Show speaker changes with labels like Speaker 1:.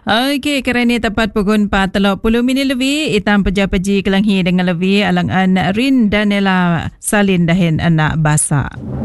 Speaker 1: Okey, kerana tepat pukul 4:30 lebih, itam peja-peji kelanghi dengan lebih alang-an Rin Danela Salin dahin anak basa.